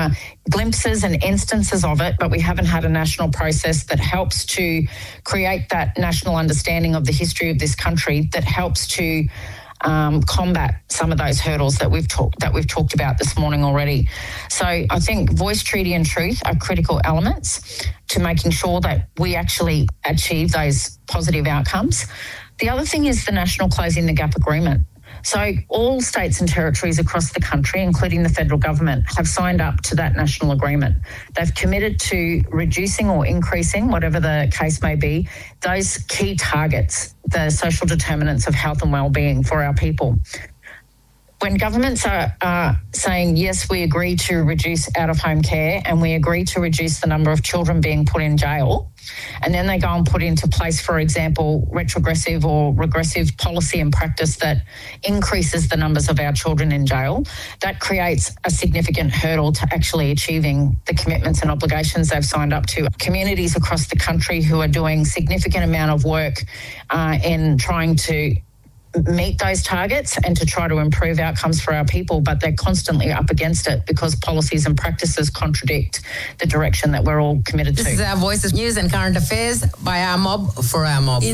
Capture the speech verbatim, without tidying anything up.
uh, glimpses and instances of it, but we haven't had a national process that helps to create that national understanding of the history of this country, that helps to Um, combat some of those hurdles that we've talked that we've talked about this morning already. So I think voice, treaty and truth are critical elements to making sure that we actually achieve those positive outcomes. The other thing is the National Closing the Gap Agreement. So all states and territories across the country, including the federal government, have signed up to that national agreement. They've committed to reducing or increasing, whatever the case may be, those key targets, the social determinants of health and wellbeing for our people. When governments are, are saying, yes, we agree to reduce out-of-home care and we agree to reduce the number of children being put in jail, and then they go and put into place, for example, retrogressive or regressive policy and practice that increases the numbers of our children in jail, that creates a significant hurdle to actually achieving the commitments and obligations they've signed up to. Communities across the country who are doing significant amount of work uh, in trying to meet those targets and to try to improve outcomes for our people, but they're constantly up against it because policies and practices contradict the direction that we're all committed to. This is Our Voices News and Current Affairs by Our Mob for Our Mob. In